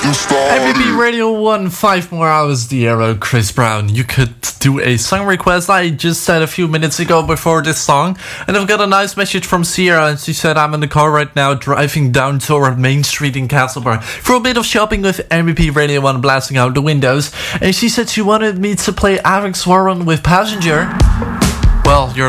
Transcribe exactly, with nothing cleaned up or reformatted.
M V P Radio one, five more hours, the arrow, Chris Brown. You could do a song request, I just said a few minutes ago before this song. And I've got a nice message from Sierra, and she said, I'm in the car right now, driving down toward Main Street in Castlebar for a bit of shopping with M V P Radio one blasting out the windows. And she said she wanted me to play Alex Warren with Passenger. Well, you're